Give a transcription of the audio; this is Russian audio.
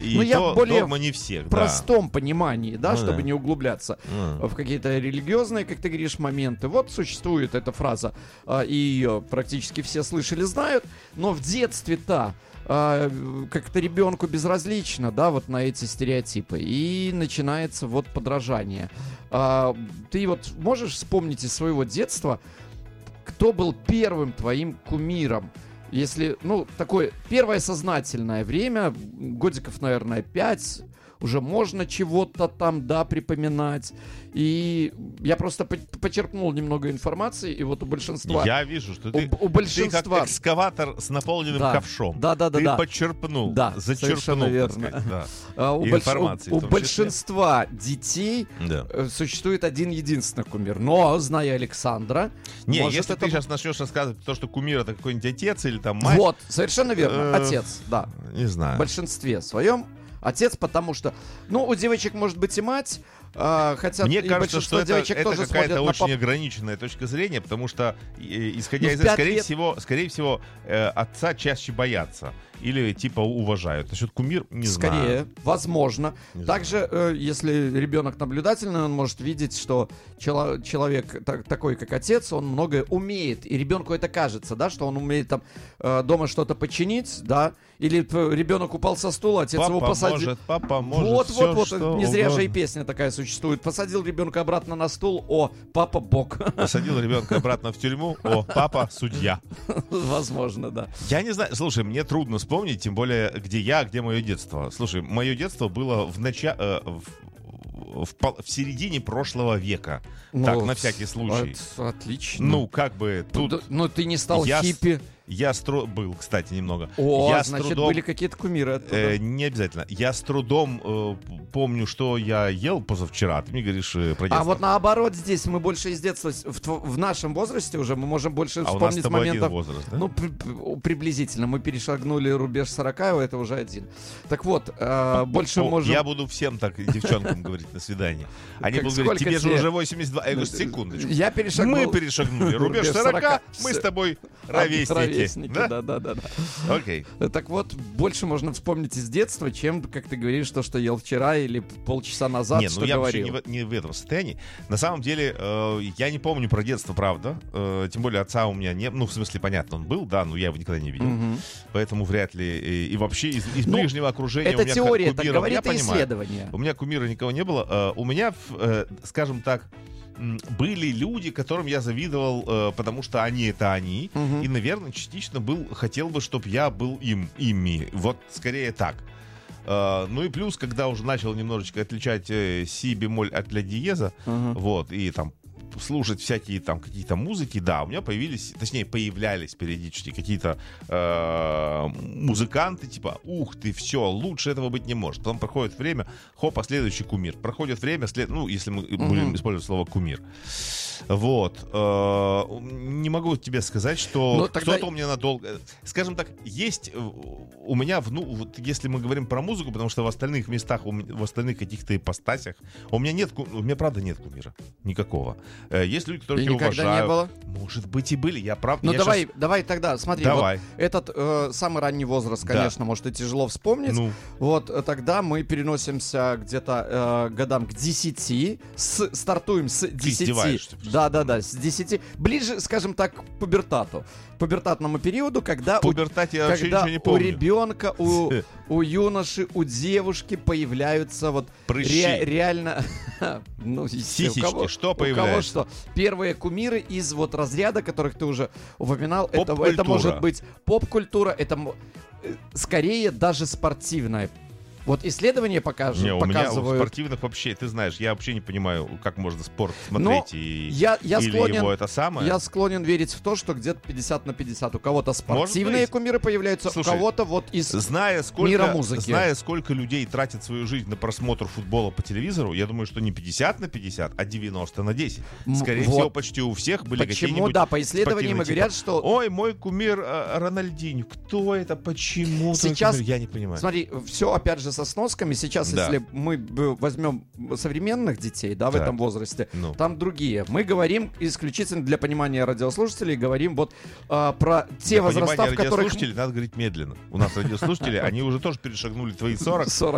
И я в более дома не всех. простом понимании, да, чтобы да. не углубляться в какие-то религиозные, как ты говоришь, моменты. Вот существует эта фраза, и ее практически все слышали, знают, но в детстве-то как-то ребенку безразлично, да, вот на эти стереотипы. И начинается вот подражание. Ты вот можешь вспомнить из своего детства, кто был первым твоим кумиром? Если, такое первое сознательное время, годиков, наверное, 5, уже можно чего-то там, да, припоминать. И я просто почерпнул немного информации, и вот у большинства... Я вижу, что ты большинства... как экскаватор с наполненным ковшом. Да. Ты почерпнул, зачерпнул, верно. У большинства детей существует один единственный кумир. Но, зная Александра... Не, если ты сейчас начнешь рассказывать то, что кумир — это какой-нибудь отец или там мать... Вот, совершенно верно, отец, да. Не знаю. В большинстве своем отец, потому что, у девочек может быть и мать, хотя мне и кажется, что это тоже какая-то очень ограниченная точка зрения, потому что, исходя из этого, скорее всего, отца чаще боятся или типа уважают. Насчет кумир не знаю. Скорее, возможно. Также, если ребенок наблюдательный, он может видеть, что человек такой, как отец, он многое умеет. И ребенку это кажется, да, что он умеет там дома что-то починить, да, или ребенок упал со стула, отец его посадил. Папа может. Вот. Не зря же и песня такая существует. Посадил ребенка обратно на стул, о, папа бог. Посадил ребенка обратно в тюрьму, о, папа судья. Возможно, да. Я не знаю, слушай, мне трудно вспомнить, тем более, где мое детство. Слушай, мое детство было в середине прошлого века. Так, на всякий случай. Отлично. Как бы тут... Но ты не стал хиппи. Был, кстати, немного. Значит, были какие-то кумиры оттуда. Не обязательно. Я с трудом помню, что я ел позавчера. Ты мне говоришь про детство. А вот наоборот, здесь мы больше из детства, в нашем возрасте уже, мы можем больше вспомнить у нас с тобой моментов. Один возраст, да? Приблизительно. Мы перешагнули рубеж 40, это уже один. Так вот, больше можем... Я буду всем так девчонкам говорить на свидании. Они будут говорить, тебе же уже 82. Я говорю, секундочку. Мы перешагнули рубеж 40, мы с тобой ровесники. Да. Окей. Так вот, больше можно вспомнить из детства, чем, как ты говоришь, что ел вчера или полчаса назад, что я говорил. вообще не в этом состоянии. На самом деле, я не помню про детство, правда. Тем более отца у меня не... в смысле, понятно, он был, да, но я его никогда не видел. Поэтому вряд ли... И вообще из ближнего окружения... Это у меня теория, кумира, так говорит, и исследование. У меня кумира никого не было. У меня, скажем так, были люди, которым я завидовал, потому что они — это они. И, наверное, частично хотел бы, чтобы я был ими. Вот скорее так. Ну и плюс, когда уже начал немножечко отличать си бемоль от ля диеза, вот, и там слушать всякие там какие-то музыки, да, у меня появлялись периодически какие-то музыканты, типа, ух ты, все, лучше этого быть не может. Потом проходит время, хопа, следующий кумир. Проходит время, если мы будем использовать слово кумир. Вот. Не могу тебе сказать, что кто-то у меня надолго... Скажем так, есть у меня, вот если мы говорим про музыку, потому что в остальных местах, в остальных каких-то ипостасях, у меня правда нет кумира. Никакого. Есть люди, которых я уважаю. Не было? Может быть, и были. Я правда... Ну давай тогда, смотри. Давай. Вот этот самый ранний возраст, конечно, может и тяжело вспомнить. Вот тогда мы переносимся где-то годам к 10, стартуем с 10. Да, с 10. Ближе, скажем так, к пубертатному периоду, когда у ребенка, у юноши, у девушки появляются вот реально... Сисечки, что появляется? У кого что. Первые кумиры из вот разряда, которых ты уже упоминал, это может быть поп-культура, это скорее даже спортивная. Вот исследования показывают... У меня у спортивных вообще, ты знаешь, я вообще не понимаю, как можно спорт смотреть это самое. Я склонен верить в то, что где-то 50/50. У кого-то спортивные кумиры появляются, у кого-то вот из мира музыки. Зная, сколько людей тратит свою жизнь на просмотр футбола по телевизору, я думаю, что не 50/50, а 90/10. Скорее всего, почти у всех были какие-нибудь... Почему? Да, по исследованиям говорят, что... Ой, мой кумир Рональдиньо. Кто это? Почему? Сейчас, я не понимаю. Смотри, все опять же со сносками. Сейчас, если мы возьмем современных детей, да, в этом возрасте, там другие. Мы говорим исключительно для понимания радиослушателей, говорим вот про те возраста, в которых... Радиослушателей надо говорить медленно. У нас радиослушатели, они уже тоже перешагнули твои 40.